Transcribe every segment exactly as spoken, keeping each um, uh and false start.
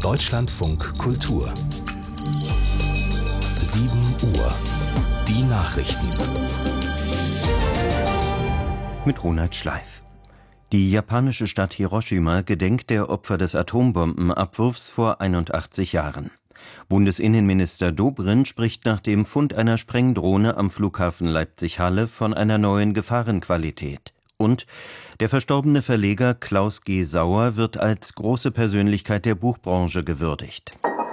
Deutschlandfunk Kultur. sieben Uhr. Die Nachrichten. Mit Ronald Schleif. Die japanische Stadt Hiroshima gedenkt der Opfer des Atombombenabwurfs vor einundachtzig Jahren. Bundesinnenminister Dobrindt spricht nach dem Fund einer Sprengdrohne am Flughafen Leipzig-Halle von einer neuen Gefahrenqualität. Und der verstorbene Verleger Klaus G. Sauer wird als große Persönlichkeit der Buchbranche gewürdigt.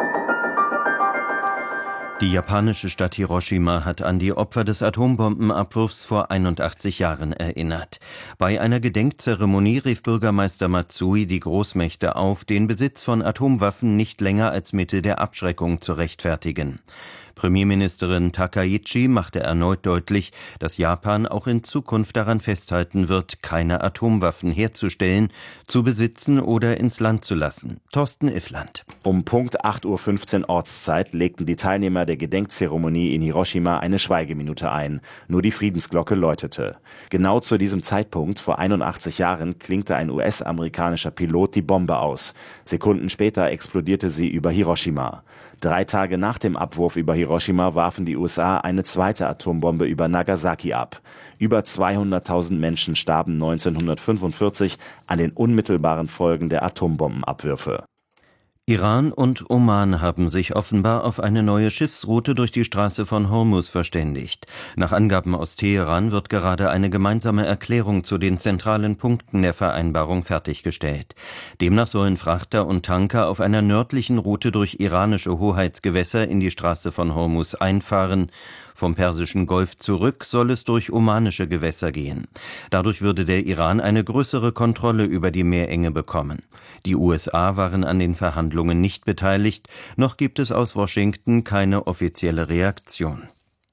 Die japanische Stadt Hiroshima hat an die Opfer des Atombombenabwurfs vor einundachtzig Jahren erinnert. Bei einer Gedenkzeremonie rief Bürgermeister Matsui die Großmächte auf, den Besitz von Atomwaffen nicht länger als Mittel der Abschreckung zu rechtfertigen. Premierministerin Takaichi machte erneut deutlich, dass Japan auch in Zukunft daran festhalten wird, keine Atomwaffen herzustellen, zu besitzen oder ins Land zu lassen. Thorsten Iffland. Um Punkt acht Uhr fünfzehn Ortszeit legten die Teilnehmer der Gedenkzeremonie in Hiroshima eine Schweigeminute ein. Nur die Friedensglocke läutete. Genau zu diesem Zeitpunkt, vor einundachtzig Jahren, klinkte ein U S-amerikanischer Pilot die Bombe aus. Sekunden später explodierte sie über Hiroshima. Drei Tage nach dem Abwurf über Hiroshima warfen die U S A eine zweite Atombombe über Nagasaki ab. Über zweihunderttausend Menschen starben neunzehnhundertfünfundvierzig an den unmittelbaren Folgen der Atombombenabwürfe. Iran und Oman haben sich offenbar auf eine neue Schiffsroute durch die Straße von Hormuz verständigt. Nach Angaben aus Teheran wird gerade eine gemeinsame Erklärung zu den zentralen Punkten der Vereinbarung fertiggestellt. Demnach sollen Frachter und Tanker auf einer nördlichen Route durch iranische Hoheitsgewässer in die Straße von Hormuz einfahren. Vom Persischen Golf zurück soll es durch omanische Gewässer gehen. Dadurch würde der Iran eine größere Kontrolle über die Meerenge bekommen. Die U S A waren an den Verhandlungen nicht beteiligt, noch gibt es aus Washington keine offizielle Reaktion.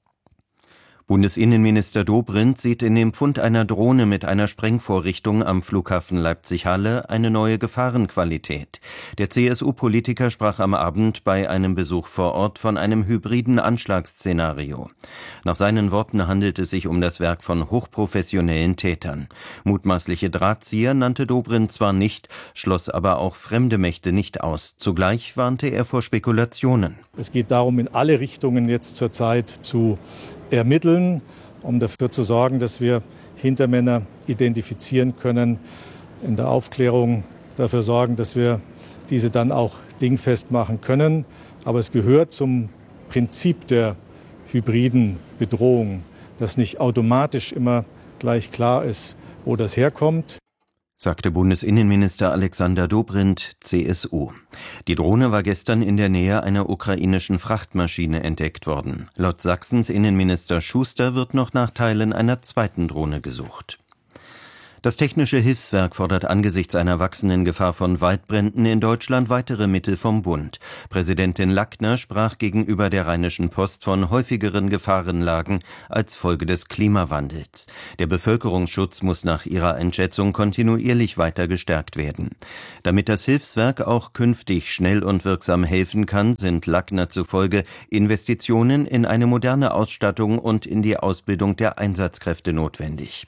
Bundesinnenminister Dobrindt sieht in dem Fund einer Drohne mit einer Sprengvorrichtung am Flughafen Leipzig-Halle eine neue Gefahrenqualität. Der C S U-Politiker sprach am Abend bei einem Besuch vor Ort von einem hybriden Anschlagsszenario. Nach seinen Worten handelt es sich um das Werk von hochprofessionellen Tätern. Mutmaßliche Drahtzieher nannte Dobrindt zwar nicht, schloss aber auch fremde Mächte nicht aus. Zugleich warnte er vor Spekulationen. Es geht darum, in alle Richtungen jetzt zurzeit zu ermitteln, um dafür zu sorgen, dass wir Hintermänner identifizieren können, in der Aufklärung dafür sorgen, dass wir diese dann auch dingfest machen können. Aber es gehört zum Prinzip der hybriden Bedrohung, dass nicht automatisch immer gleich klar ist, wo das herkommt, sagte Bundesinnenminister Alexander Dobrindt, C S U. Die Drohne war gestern in der Nähe einer ukrainischen Frachtmaschine entdeckt worden. Laut Sachsens Innenminister Schuster wird noch nach Teilen einer zweiten Drohne gesucht. Das Technische Hilfswerk fordert angesichts einer wachsenden Gefahr von Waldbränden in Deutschland weitere Mittel vom Bund. Präsidentin Lackner sprach gegenüber der Rheinischen Post von häufigeren Gefahrenlagen als Folge des Klimawandels. Der Bevölkerungsschutz muss nach ihrer Einschätzung kontinuierlich weiter gestärkt werden. Damit das Hilfswerk auch künftig schnell und wirksam helfen kann, sind Lackner zufolge Investitionen in eine moderne Ausstattung und in die Ausbildung der Einsatzkräfte notwendig.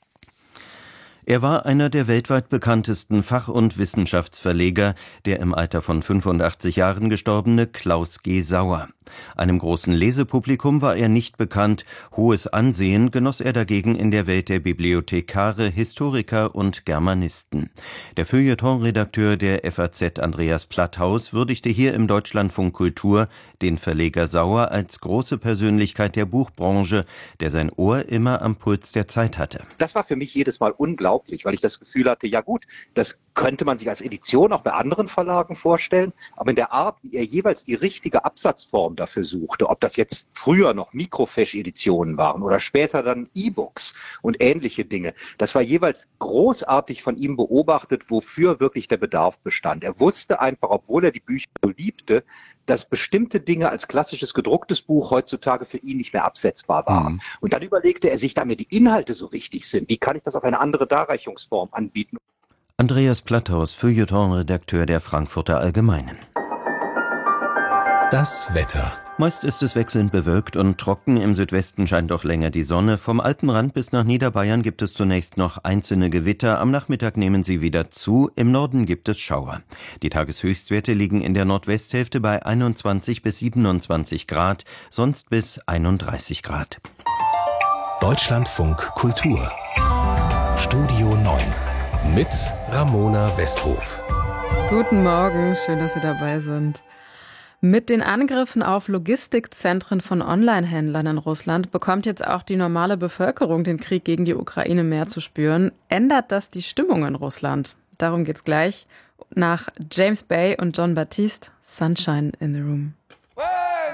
Er war einer der weltweit bekanntesten Fach- und Wissenschaftsverleger, der im Alter von fünfundachtzig Jahren gestorbene Klaus G. Sauer. Einem großen Lesepublikum war er nicht bekannt, hohes Ansehen genoss er dagegen in der Welt der Bibliothekare, Historiker und Germanisten. Der Feuilleton-Redakteur der F A Z Andreas Platthaus würdigte hier im Deutschlandfunk Kultur den Verleger Sauer als große Persönlichkeit der Buchbranche, der sein Ohr immer am Puls der Zeit hatte. Das war für mich jedes Mal unglaublich, weil ich das Gefühl hatte, ja gut, das könnte man sich als Edition auch bei anderen Verlagen vorstellen, aber in der Art, wie er jeweils die richtige Absatzform dafür suchte, ob das jetzt früher noch Microfiche-Editionen waren oder später dann E-Books und ähnliche Dinge, das war jeweils großartig von ihm beobachtet, wofür wirklich der Bedarf bestand. Er wusste einfach, obwohl er die Bücher so liebte, dass bestimmte Dinge als klassisches gedrucktes Buch heutzutage für ihn nicht mehr absetzbar waren. Mhm. Und dann überlegte er sich, da mir die Inhalte so wichtig sind, wie kann ich das auf eine andere Darreichungsform anbieten? Andreas Platthaus, Feuilleton-Redakteur der Frankfurter Allgemeinen. Das Wetter. Meist ist es wechselnd bewölkt und trocken. Im Südwesten scheint auch länger die Sonne. Vom Alpenrand bis nach Niederbayern gibt es zunächst noch einzelne Gewitter. Am Nachmittag nehmen sie wieder zu. Im Norden gibt es Schauer. Die Tageshöchstwerte liegen in der Nordwesthälfte bei einundzwanzig bis siebenundzwanzig Grad, sonst bis einunddreißig Grad. Deutschlandfunk Kultur. Studio neun mit Ramona Westhof. Guten Morgen, schön, dass Sie dabei sind. Mit den Angriffen auf Logistikzentren von Online-Händlern in Russland bekommt jetzt auch die normale Bevölkerung den Krieg gegen die Ukraine mehr zu spüren. Ändert das die Stimmung in Russland? Darum geht's gleich nach James Bay und Jon Batiste, Sunshine in the Room.